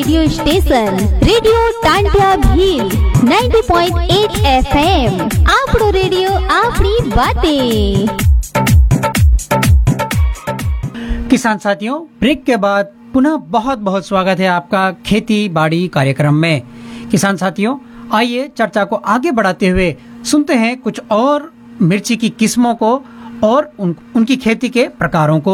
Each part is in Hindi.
Radio station radio Tantia Bhil 90.8 FM आपड़ो radio आपड़ी बातें। किसान साथियों, ब्रेक के बाद पुनः बहुत बहुत स्वागत है आपका खेती बाड़ी कार्यक्रम में। किसान साथियों, आइए चर्चा को आगे बढ़ाते हुए सुनते हैं कुछ और मिर्ची की किस्मों को और उनकी खेती के प्रकारों को।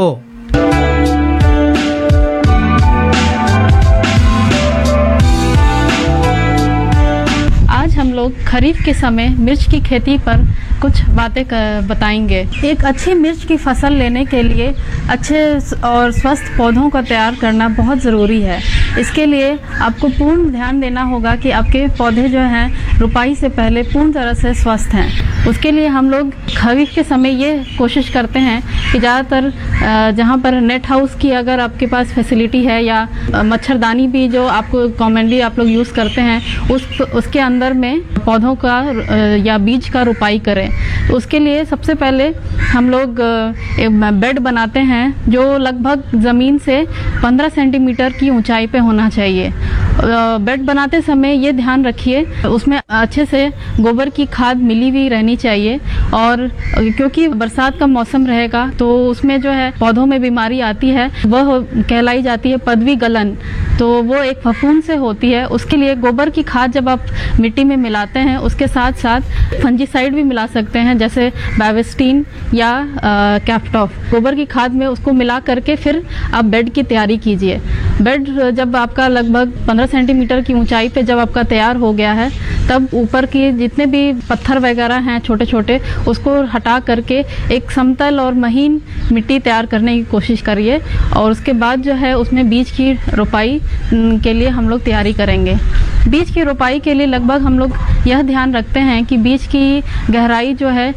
आज हम लोग खरीफ के समय मिर्च की खेती पर कुछ बातें बताएंगे। एक अच्छी मिर्च की फसल लेने के लिए अच्छे और स्वस्थ पौधों का तैयार करना बहुत ज़रूरी है। इसके लिए आपको पूर्ण ध्यान देना होगा कि आपके पौधे जो हैं रुपाई से पहले पूर्ण तरह से स्वस्थ हैं। उसके लिए हम लोग खरीफ के समय ये कोशिश करते हैं कि ज़्यादातर जहाँ पर नेट हाउस की अगर आपके पास फैसिलिटी है या मच्छरदानी भी जो आपको कॉमनली आप लोग यूज़ करते हैं उसके अंदर में पौधों का या बीज का रुपाई करें। उसके लिए सबसे पहले हम लोग एक बेड बनाते हैं जो लगभग ज़मीन से 15 सेंटीमीटर की ऊंचाई पे होना चाहिए। बेड बनाते समय ये ध्यान रखिए उसमें अच्छे से गोबर की खाद मिली हुई रहनी चाहिए, और क्योंकि बरसात का मौसम रहेगा तो उसमें जो है पौधों में बीमारी आती है, वह कहलाई जाती है पदवी गलन। तो वो एक फफूंद से होती है। उसके लिए गोबर की खाद जब आप मिट्टी में मिलाते हैं उसके साथ साथ फंजीसाइड भी मिला सकते हैं, जैसे बैविस्टीन या कैप्टॉफ। गोबर की खाद में उसको मिला करके फिर आप बेड की तैयारी कीजिए। बेड जब आपका लगभग 15 सेंटीमीटर की ऊंचाई पे जब आपका तैयार हो गया है, तब ऊपर के जितने भी पत्थर वगैरह हैं छोटे छोटे उसको हटा करके एक समतल और महीन मिट्टी तैयार करने की कोशिश करिए, और उसके बाद जो है उसमें बीज की रोपाई के लिए हम लोग तैयारी करेंगे। बीज की रोपाई के लिए लगभग हम लोग यह ध्यान रखते हैं कि बीज की गहराई जो है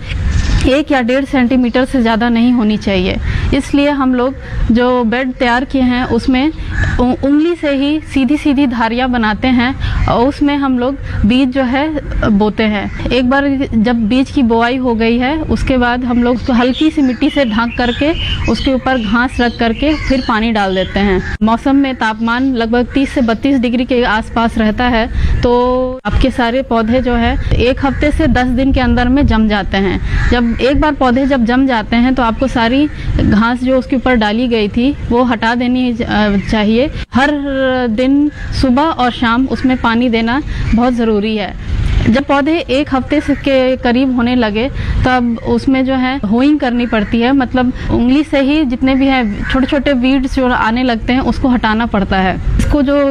1 या 1.5 सेंटीमीटर से ज़्यादा नहीं होनी चाहिए। इसलिए हम लोग जो बेड तैयार किए हैं उसमें उंगली से ही सीधी सीधी धारियाँ बनाते हैं और उसमें हम लोग बीज जो है बोते हैं। एक बार जब बीज की बोआई हो गई है उसके बाद हम लोग उसको हल्की सी मिट्टी से ढक करके उसके ऊपर घास रख करके फिर पानी डाल देते हैं। मौसम में तापमान लगभग 30 से 32 डिग्री के आसपास रहता है, तो आपके सारे पौधे जो है 1 हफ्ते से 10 दिन के अंदर में जम जाते हैं। जब एक बार पौधे जब जम जाते हैं तो आपको सारी घास जो उसके ऊपर डाली गई थी वो हटा देनी चाहिए। हर दिन सुबह और शाम उसमें पानी देना बहुत ज़रूरी है। जब पौधे 1 हफ्ते से के करीब होने लगे तब उसमें जो है होइंग करनी पड़ती है, मतलब उंगली से ही जितने भी हैं छोटे छोटे वीड्स जो आने लगते हैं उसको हटाना पड़ता है। इसको जो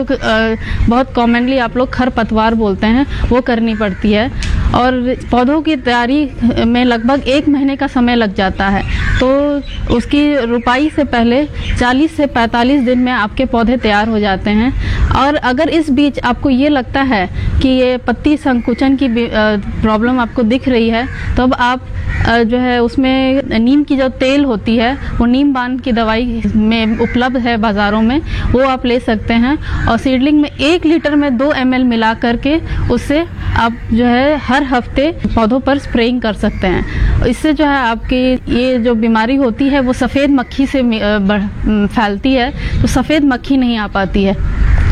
बहुत कॉमनली आप लोग खरपतवार बोलते हैं वो करनी पड़ती है, और पौधों की तैयारी में लगभग 1 महीने का समय लग जाता है। तो उसकी रुपाई से पहले 40 से 45 दिन में आपके पौधे तैयार हो जाते हैं। और अगर इस बीच आपको ये लगता है कि ये पत्ती संकुचन की प्रॉब्लम आपको दिख रही है, तो अब आप जो है उसमें नीम की जो तेल होती है वो नीम बान की दवाई में उपलब्ध है बाज़ारों में, वो आप ले सकते हैं। और सीडलिंग में 1 लीटर में 2 ml मिला करके उससे आप जो है हर हफ्ते पौधों पर स्प्रेइंग कर सकते हैं। इससे जो है आपकी ये जो बीमारी होती है वो सफ़ेद मक्खी से फैलती है, तो सफ़ेद मक्खी नहीं आ पाती है।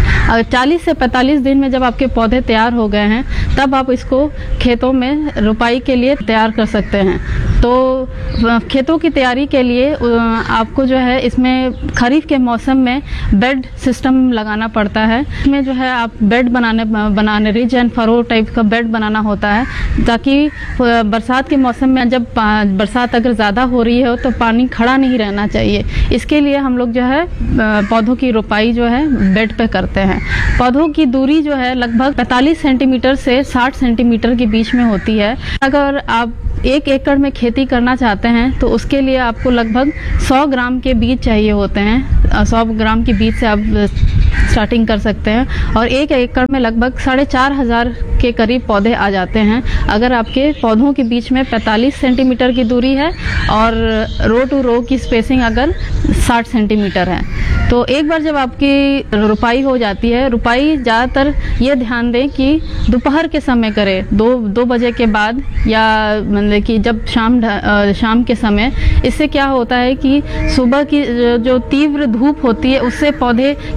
40 से 45 दिन में जब आपके पौधे तैयार हो गए हैं तब आप इसको खेतों में रुपाई के लिए तैयार कर सकते हैं। तो खेतों की तैयारी के लिए आपको जो है इसमें खरीफ के मौसम में बेड सिस्टम लगाना पड़ता है। इसमें जो है आप बेड बनाने रिज एंड फरो टाइप का बेड बनाना होता है, ताकि बरसात के मौसम में जब बरसात अगर ज़्यादा हो रही हो तो पानी खड़ा नहीं रहना चाहिए। इसके लिए हम लोग जो है पौधों की रोपाई जो है बेड पे करते हैं। पौधों की दूरी जो है लगभग 45 सेंटीमीटर से 60 सेंटीमीटर के बीच में होती है। अगर आप 1 एकड़ में खेती करना चाहते हैं तो उसके लिए आपको लगभग 100 ग्राम के बीज चाहिए होते हैं। 100 ग्राम के बीज से आप स्टार्टिंग कर सकते हैं, और 1 एकड़ में लगभग 4,500 के करीब पौधे आ जाते हैं। अगर आपके पौधों के बीच में 45 सेंटीमीटर की दूरी है और रो टू रो की स्पेसिंग अगर 60 सेंटीमीटर है, तो एक बार जब आपकी रुपाई हो जाती है, रुपाई ज़्यादातर ये ध्यान दें कि दोपहर के समय करें, 2 बजे के बाद, या मतलब कि जब शाम के समय। इससे क्या होता है कि सुबह की जो तीव्र धूप होती है उससे पौधे कई बार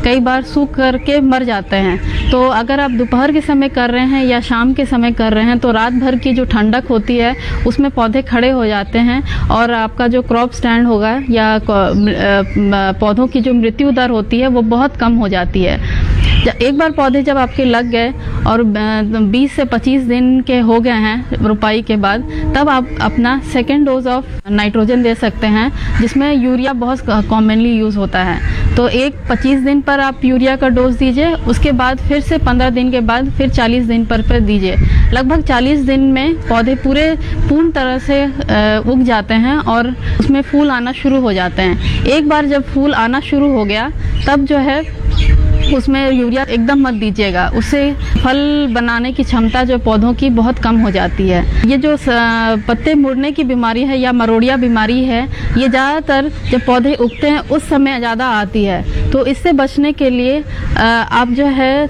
सूख करके मर जाते हैं। तो अगर आप दोपहर के समय कर रहे हैं या शाम के समय कर रहे हैं तो रात भर की जो ठंडक होती है उसमें पौधे खड़े हो जाते हैं और आपका जो क्रॉप स्टैंड होगा या पौधों की जो मृत्यु दर होती है वो बहुत कम हो जाती है। एक बार पौधे जब आपके लग गए और 20 से 25 दिन के हो गए हैं रोपाई के बाद, तब आप अपना सेकेंड डोज ऑफ नाइट्रोजन दे सकते हैं, जिसमें यूरिया बहुत कॉमनली यूज़ होता है। तो 25 दिन पर आप यूरिया का डोज दीजिए, उसके बाद फिर से 15 दिन के बाद फिर 40 दिन पर दीजिए। लगभग 40 दिन में पौधे पूर्ण तरह से उग जाते हैं और उसमें फूल आना शुरू हो जाते हैं। एक बार जब फूल आना शुरू हो गया तब जो है उसमें यूरिया एकदम मत दीजिएगा, उससे फल बनाने की क्षमता जो पौधों की बहुत कम हो जाती है। ये जो पत्ते मुड़ने की बीमारी है या मरोड़िया बीमारी है, ये ज़्यादातर जब पौधे उगते हैं उस समय ज़्यादा आती है। तो इससे बचने के लिए आप जो है